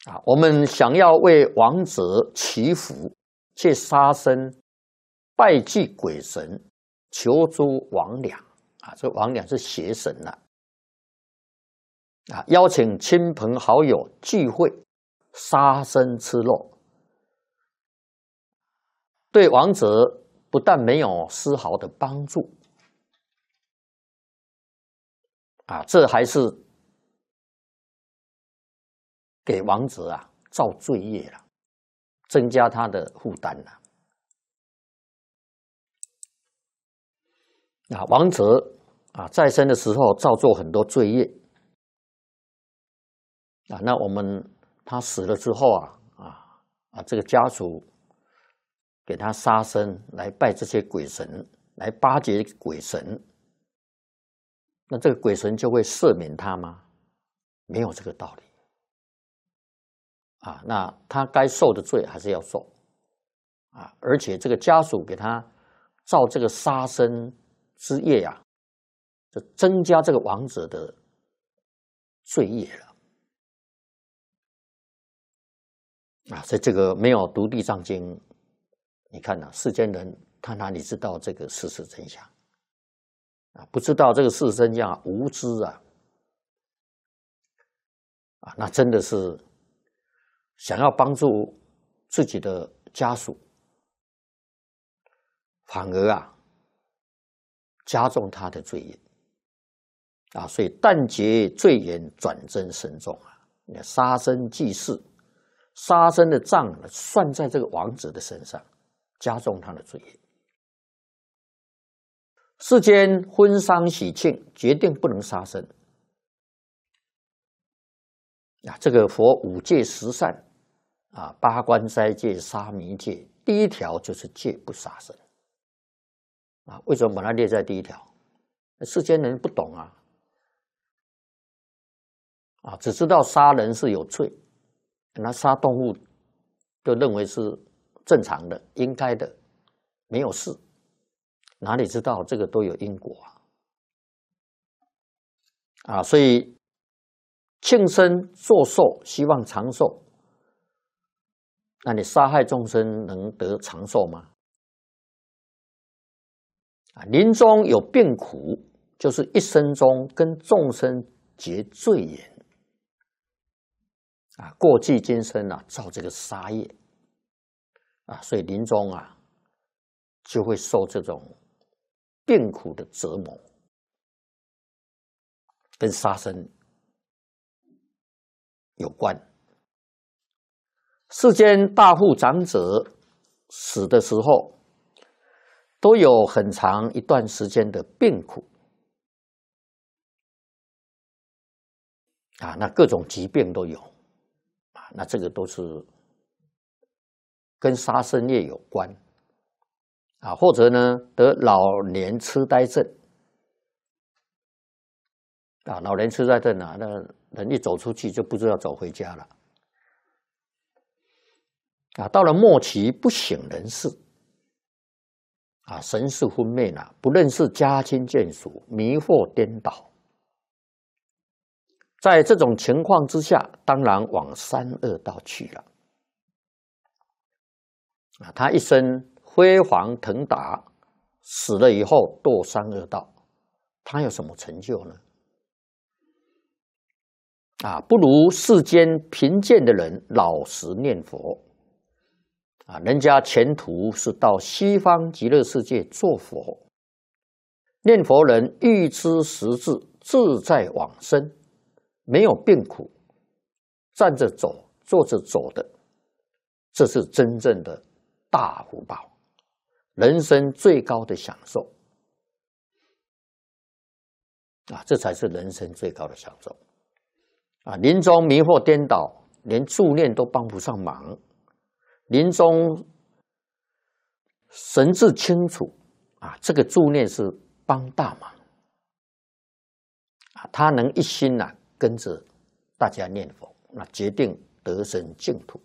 我们想要为亡者祈福，借杀生拜祭鬼神，求诸魍魉这魍魉是邪神邀请亲朋好友聚会，杀生吃肉，对亡者不但没有丝毫的帮助这还是给亡者造罪业了，增加他的负担了。亡者在生的时候造作很多罪业那他死了之后这个家属给他杀生来拜这些鬼神，来巴结鬼神，那这个鬼神就会赦免他吗？没有这个道理那他该受的罪还是要受而且这个家属给他造这个杀生之业就增加这个亡者的罪业了所以这个没有读地藏经，你看世间人他哪里知道这个事实真相不知道这个事实真相无知那真的是想要帮助自己的家属，反而加重他的罪业所以但结罪严，转增深重你看杀生济世，杀生的账算在这个亡者的身上，加重他的罪业。世间婚丧喜庆，决定不能杀生这个佛五戒十善八关斋戒、沙弥戒，第一条就是戒不杀生为什么把它列在第一条？世间人不懂只知道杀人是有罪，那杀动物就认为是正常的、应该的，没有事，哪里知道这个都有因果所以庆生作寿，希望长寿，那你杀害众生能得长寿吗？临终有病苦，就是一生中跟众生结罪缘过继今生造这个杀业所以临终就会受这种病苦的折磨，跟杀生有关。世间大富长者死的时候，都有很长一段时间的病苦那各种疾病都有那这个都是跟杀生业有关或者呢得老年痴呆症老年痴呆症那人一走出去就不知道走回家了到了末期不省人事神识昏昧不认识家亲眷属，迷惑颠倒。在这种情况之下，当然往三恶道去了他一生辉煌腾达，死了以后堕三恶道，他有什么成就呢？不如世间贫贱的人老实念佛人家前途是到西方极乐世界做佛，念佛人预知时至，自在往生，没有病苦，站着走，坐着走的，这是真正的大福报，人生最高的享受这才是人生最高的享受临终迷惑颠倒，连助念都帮不上忙，临终神志清楚这个助念是帮大忙他能一心跟着大家念佛，那决定得生净土。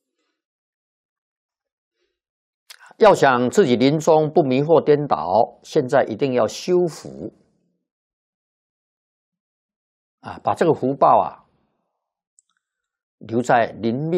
要想自己临终不迷惑颠倒，现在一定要修福把这个福报留在临命